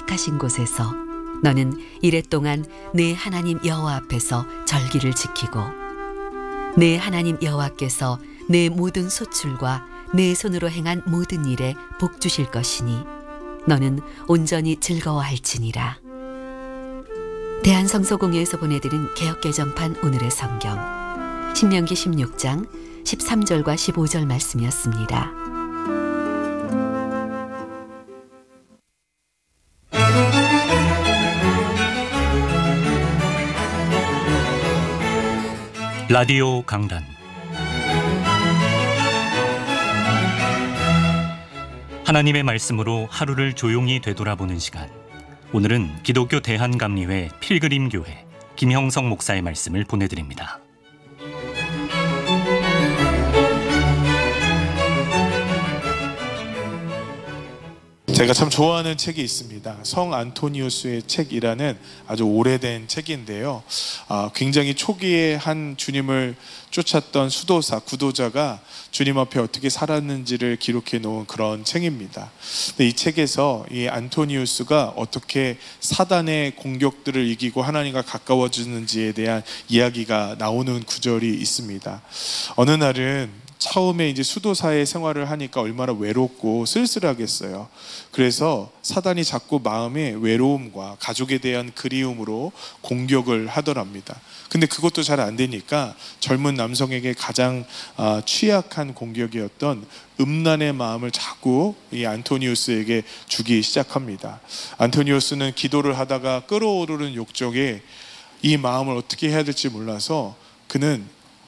택하신 곳에서 너는 이랫동안 내 하나님 여호와 앞에서 절기를 지키고 내 하나님 여호와께서 내 모든 소출과 내 손으로 행한 모든 일에 복 주실 것이니 너는 온전히 즐거워할지니라. 대한성서공회에서 보내드린 개역개정판 오늘의 성경 신명기 16장 13절과 15절 말씀이었습니다. 라디오 강단 하나님의 말씀으로 하루를 조용히 되돌아보는 시간. 오늘은 기독교 대한감리회 필그림교회 김형성 목사의 말씀을 보내드립니다. 제가 참 좋아하는 책이 있습니다. 성 안토니우스의 책이라는 아주 오래된 책인데요. 굉장히 초기에 한 주님을 쫓았던 수도사, 구도자가 주님 앞에 어떻게 살았는지를 기록해 놓은 그런 책입니다. 근데 이 책에서 이 안토니우스가 어떻게 사단의 공격들을 이기고 하나님과 가까워지는지에 대한 이야기가 나오는 구절이 있습니다. 어느 날은 처음에 이제 수도사의 생활을 하니까 얼마나 외롭고 쓸쓸하겠어요. 그래서 사단이 자꾸 마음의 외로움과 가족에 대한 그리움으로 공격을 하더랍니다. 근데 그것도 잘 안 되니까 젊은 남성에게 가장 취약한 공격이었던 음란의 마음을 자꾸 이 안토니우스에게 주기 시작합니다. 안토니우스는 기도를 하다가 끓어오르는 욕정에 이 마음을 어떻게 해야 될지 몰라서 그는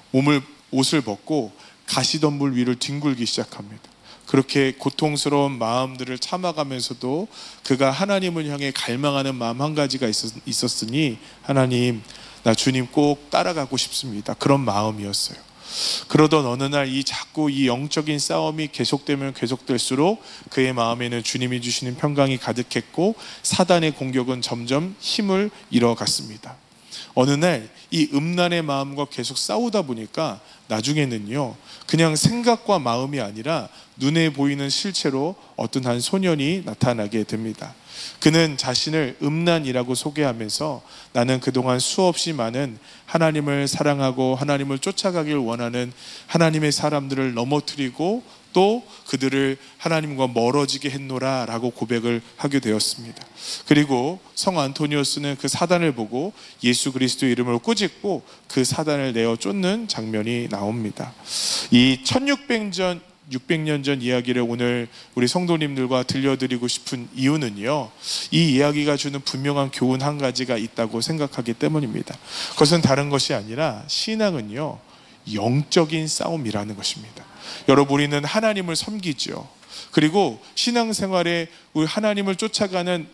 옷을 벗고 가시덤불 위를 뒹굴기 시작합니다. 그렇게 고통스러운 마음들을 참아가면서도 그가 하나님을 향해 갈망하는 마음 한 가지가 있었으니 하나님, 나 주님 꼭 따라가고 싶습니다. 그런 마음이었어요. 그러던 어느 날 자꾸 이 영적인 싸움이 계속되면 계속될수록 그의 마음에는 주님이 주시는 평강이 가득했고 사단의 공격은 점점 힘을 잃어갔습니다. 어느 날 이 음란의 마음과 계속 싸우다 보니까 나중에는요, 그냥 생각과 마음이 아니라 눈에 보이는 실체로 어떤 한 소년이 나타나게 됩니다. 그는 자신을 음란이라고 소개하면서 나는 그동안 수없이 많은 하나님을 사랑하고 하나님을 쫓아가길 원하는 하나님의 사람들을 넘어뜨리고 또 그들을 하나님과 멀어지게 했노라 라고 고백을 하게 되었습니다. 그리고 성 안토니우스는 그 사단을 보고 예수 그리스도의 이름을 꾸짖고 그 사단을 내어 쫓는 장면이 나옵니다. 이 1600년 전 이야기를 오늘 우리 성도님들과 들려드리고 싶은 이유는요, 이 이야기가 주는 분명한 교훈 한 가지가 있다고 생각하기 때문입니다. 그것은 다른 것이 아니라 신앙은요, 영적인 싸움이라는 것입니다. 여러분, 우리는 하나님을 섬기죠. 그리고 신앙생활에 우리 하나님을 쫓아가는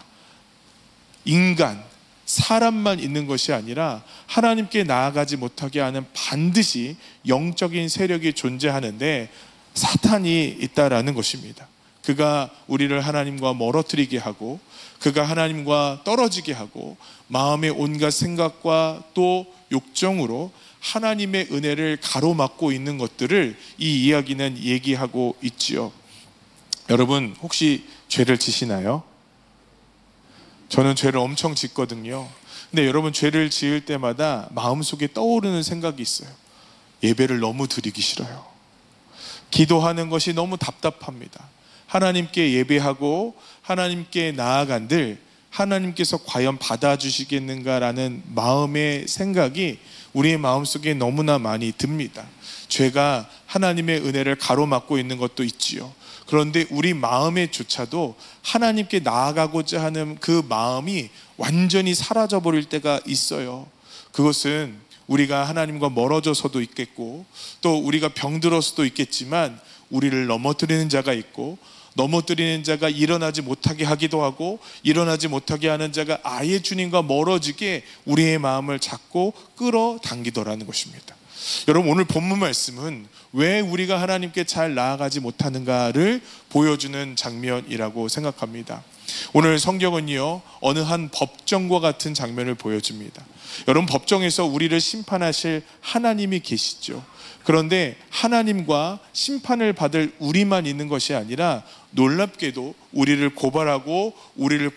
인간, 사람만 있는 것이 아니라 하나님께 나아가지 못하게 하는 반드시 영적인 세력이 존재하는데 사탄이 있다라는 것입니다. 그가 우리를 하나님과 멀어뜨리게 하고 그가 하나님과 떨어지게 하고 마음의 온갖 생각과 또 욕정으로 하나님의 은혜를 가로막고 있는 것들을 이 이야기는 얘기하고 있지요. 여러분, 혹시 죄를 지시나요? 저는 죄를 엄청 짓거든요. 근데 여러분, 죄를 지을 때마다 마음속에 떠오르는 생각이 있어요. 예배를 너무 드리기 싫어요. 기도하는 것이 너무 답답합니다. 하나님께 예배하고 하나님께 나아간들 하나님께서 과연 받아주시겠는가라는 마음의 생각이 우리의 마음속에 너무나 많이 듭니다. 죄가 하나님의 은혜를 가로막고 있는 것도 있지요. 그런데 우리 마음에 조차도 하나님께 나아가고자 하는 그 마음이 완전히 사라져 버릴 때가 있어요. 그것은 우리가 하나님과 멀어져서도 있겠고 또 우리가 병들어서도 있겠지만 우리를 넘어뜨리는 자가 있고 넘어뜨리는 자가 일어나지 못하게 하기도 하고 일어나지 못하게 하는 자가 아예 주님과 멀어지게 우리의 마음을 잡고 끌어당기더라는 것입니다. 여러분, 오늘 본문 말씀은 왜 우리가 하나님께 잘 나아가지 못하는가를 보여주는 장면이라고 생각합니다. 오늘 성경은요, 어느 한 법정과 같은 장면을 보여줍니다. 여러분, 법정에서 우리를 심판하실 하나님이 계시죠. 그런데 하나님과 심판을 받을 우리만 있는 것이 아니라 놀랍게도 우리를 고발하고 우리를